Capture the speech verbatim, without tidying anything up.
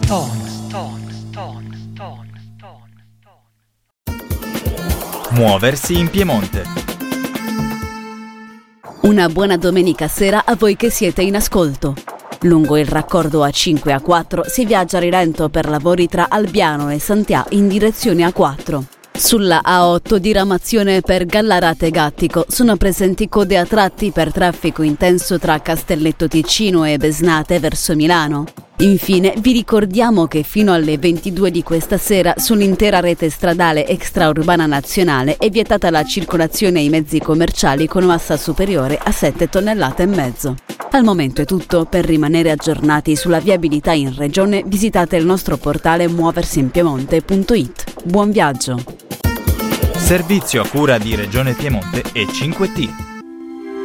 Tones, tones, tones, tones, tones. Muoversi in Piemonte. Una buona domenica sera a voi che siete in ascolto. Lungo il raccordo A cinque e A quattro si viaggia a rilento per lavori tra Albiano e Sant'A in direzione A quattro. Sulla A otto diramazione per Gallarate Gattico sono presenti code a tratti per traffico intenso tra Castelletto Ticino e Besnate verso Milano. Infine vi ricordiamo che fino alle ventidue di questa sera sull'intera rete stradale extraurbana nazionale è vietata la circolazione ai mezzi commerciali con massa superiore a sette tonnellate e mezzo. Al momento è tutto. Per rimanere aggiornati sulla viabilità in regione visitate il nostro portale muoversinpiemonte punto it. Buon viaggio! Servizio a cura di Regione Piemonte e cinque T.